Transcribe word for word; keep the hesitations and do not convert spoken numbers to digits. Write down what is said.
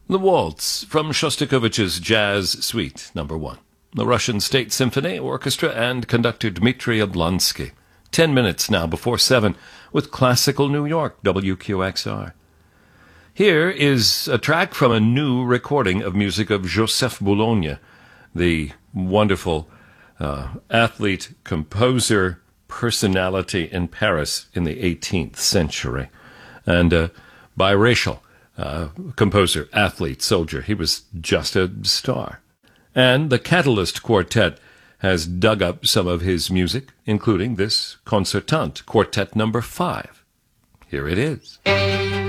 The Waltz from Shostakovich's Jazz Suite Number One. The Russian State Symphony Orchestra and conductor Dmitry Yablonsky. Ten minutes now before seven with Classical New York, W Q X R. Here is a track from a new recording of music of Joseph Boulogne, the wonderful uh, athlete, composer, personality in Paris in the eighteenth century, and uh, biracial uh, composer, athlete, soldier. He was just a star. And the Catalyst Quartet has dug up some of his music, including this concertante, Quartet Number Five. Here it is.